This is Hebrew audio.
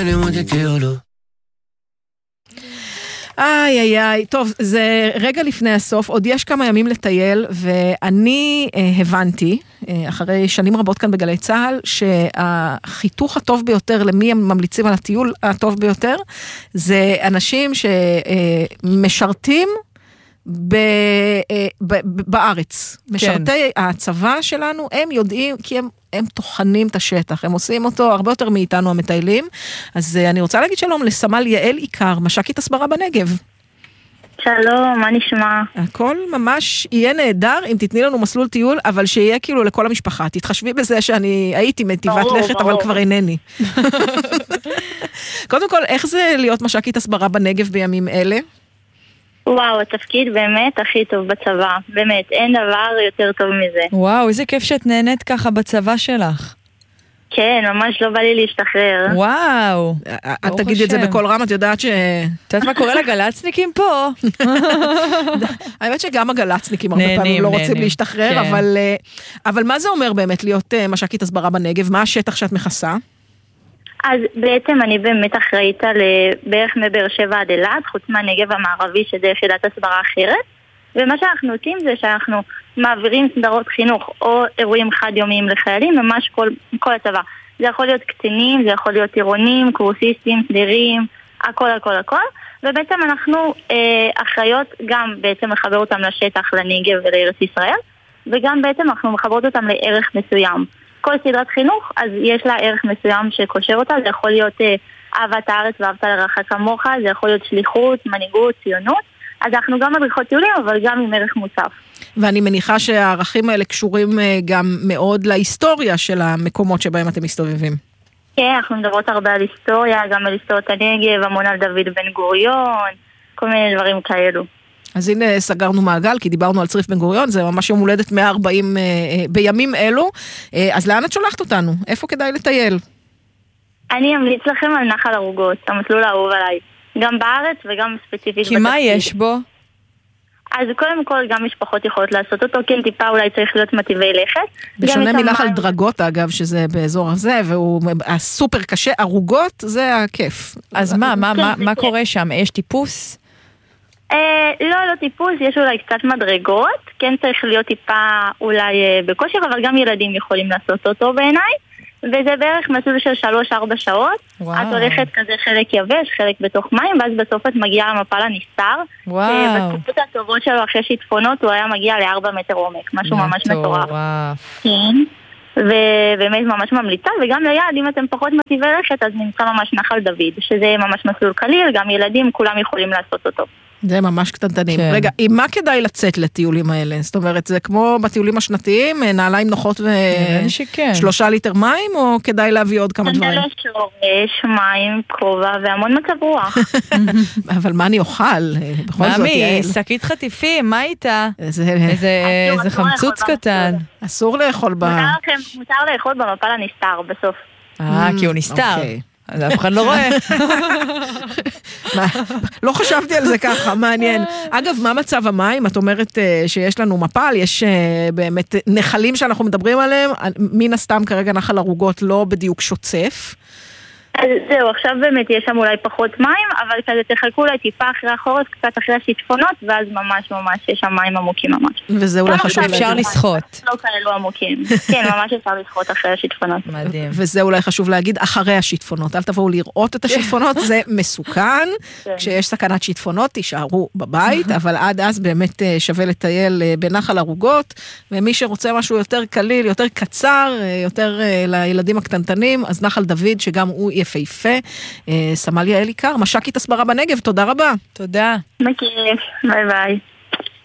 איי, טוב, זה רגע לפני הסוף, עוד יש כמה ימים לטייל, ואני הבנתי, אחרי שנים רבות כאן בגלי צהל, שהחיתוך הטוב ביותר, למי הם ממליצים על הטיול הטוב ביותר, זה אנשים שמשרתים בארץ. משרתי הצבא שלנו, הם יודעים, כי הם תוכנים את השטח, הם עושים אותו הרבה יותר מאיתנו המטיילים, אז אני רוצה להגיד שלום לסמל יעל עיקר, מש"קית הסברה בנגב. שלום, מה נשמע? הכל ממש יהיה נהדר אם תתני לנו מסלול טיול, אבל שיהיה כאילו לכל המשפחה. תתחשבי בזה שאני הייתי מטיבת לכת, אבל כבר אינני. קודם כל, איך זה להיות מש"קית הסברה בנגב בימים אלה? וואו, התפקיד באמת הכי טוב בצבא. באמת, אין דבר יותר טוב מזה. וואו, איזה כיף שאת נהנית ככה בצבא שלך. כן, ממש לא בא לי להשתחרר. וואו. את תגידי את זה בכל רם, את יודעת ש... את יודעת מה קורה לגלצניקים פה? האמת שגם הגלצניקים הרבה פעמים לא רוצים להשתחרר, אבל מה זה אומר באמת להיות מש"קית הסברה בנגב? מה השטח שאת מכסה? אז בעצם אני באמת אחראית על בערך מבאר שבע עד אילת, חוץ מהנגב המערבי שזה יחידת הסברה אחרת, ומה שאנחנו עושים זה שאנחנו מעבירים סדרות חינוך או אירועים חד יומיים לחיילים, ממש כל הצבא. זה יכול להיות קצינים, זה יכול להיות עירונים, קורסיסטים, סדירים, הכל, ובעצם אנחנו אחראיות גם בעצם לחבר אותם לשטח, לנגב ולארץ ישראל, וגם בעצם אנחנו מחברות אותם לערך מסוים. כל סדרת חינוך, אז יש לה ערך מסוים שקושר אותה, זה יכול להיות אהבת הארץ ואהבת לרעך כמוך, זה יכול להיות שליחות, מנהיגות, ציונות, אז אנחנו גם מדריכות טיולים, אבל גם עם ערך מוסף. ואני מניחה שהערכים האלה קשורים גם מאוד להיסטוריה של המקומות שבהם אתם מסתובבים. כן, אנחנו מדברות הרבה על היסטוריה, גם על היסטוריית הנגב, המון על דוד בן גוריון, כל מיני דברים כאלו. אז הנה סגרנו מעגל, כי דיברנו על צריף בן גוריון, זה ממש יום הולדת 140 בימים אלו. אז לאן את שולחת אותנו? איפה כדאי לטייל? אני אמליץ לכם על נחל ערוגות, המסלול האהוב עליי. גם בארץ וגם ספציפית. כי מה יש בו? אז קודם כל גם משפחות יכולות לעשות אותו, כן טיפה אולי צריך להיות מטיבי לכת. בשונה מנחל דרגות אגב, שזה באזור הזה, והוא הסופר קשה, ערוגות זה הכיף. אז מה קורה שם? יש טיפוס? לא טיפוס, יש אולי קצת מדרגות, כן צריך להיות טיפה אולי בכושר, אבל גם ילדים יכולים לעשות אותו בעיניי, וזה בערך מסלול של 3-4 שעות. את הולכת כזה חלק יבש, חלק בתוך מים, ואז בסוף את מגיעה למפל הנסתר. בתקופות הטובות שלו אחרי שיטפונות הוא היה מגיע ל4 מטר עומק, משהו ממש מטורף. כן, ובאמת ממש ממליצה, וגם ליד, אם אתם פחות מטיבי לכת, אז נמצא ממש נחל דוד, שזה ממש מסלול קליל, גם ילדים כולם יכולים לעשות אותו. זה ממש קטנטנים. כן. רגע, עם מה כדאי לצאת לטיולים האלה? זאת אומרת, זה כמו בטיולים השנתיים, נעליים נוחות ו3 ליטר מים, או כדאי להביא עוד כמה דברים? שורש, מים, כובע והמון מצב רוח. אבל מה אני אוכל? ממי, שקית חטיפים, מה איתה? איזה חמצוץ קטן. אסור לאכול בה. מותר לאכול במפל הנסתר בסוף. כי הוא נסתר. אז אף אחד לא רואה. לא חשבתי על זה ככה, מעניין. אגב, מה מצב המים? את אומרת שיש לנו מפל, יש באמת נחלים שאנחנו מדברים עליהם, מן הסתם כרגע נחל ערוגות לא בדיוק שוצף. אז זהו, עכשיו באמת יש שם אולי פחות מים, אבל כזה תחלקו אולי טיפה אחרי החורף, קצת אחרי השיטפונות, ואז ממש יש שם מים עמוקים ממש. וזה אולי חשוב להגיד. אפשר לשחות. לא כאלו עמוקים. כן, ממש אפשר לשחות אחרי השיטפונות. מדהים. וזה אולי חשוב להגיד אחרי השיטפונות. אל תבואו לראות את השיטפונות, זה מסוכן. כשיש סכנת שיטפונות, תישארו בבית, אבל עד אז באמת שווה לטייל בנחל ערוגות, ומי שרוצה משהו יותר קליל, יותר קצר, יותר לילדים הקטנטנים, אז נחל דוד, שגם הוא יפהפה. סמל יעל עיקר, מש"קית הסברה בנגב, תודה רבה. תודה. בכיף, ביי ביי.